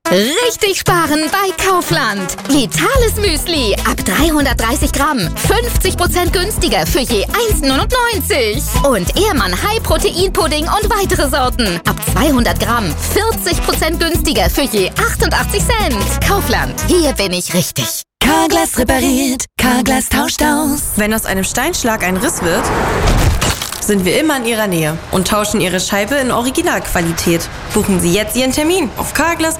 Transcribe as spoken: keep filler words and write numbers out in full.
Richtig sparen bei Kaufland. Vitales Müsli ab dreihundertdreißig Gramm. fünfzig Prozent günstiger für je eins neunundneunzig. Und Ehrmann High Protein Pudding und weitere Sorten. Ab zweihundert Gramm. vierzig Prozent günstiger für je achtundachtzig Cent. Kaufland. Hier bin ich richtig. Carglass repariert. Carglass tauscht aus. Wenn aus einem Steinschlag ein Riss wird, sind wir immer in Ihrer Nähe und tauschen Ihre Scheibe in Originalqualität. Buchen Sie jetzt Ihren Termin auf carglass